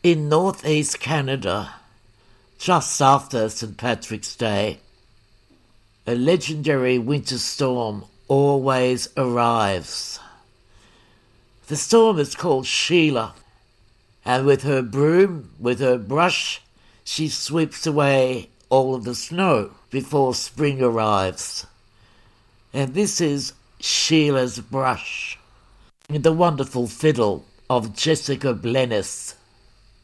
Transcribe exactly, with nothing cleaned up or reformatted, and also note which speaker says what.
Speaker 1: In northeast Canada, just after Saint Patrick's Day, a legendary winter storm always arrives. The storm is called Sheila, and with her broom, with her brush, she sweeps away all of the snow before spring arrives. And this is Sheila's Brush, the wonderful fiddle of Jessica Blennis.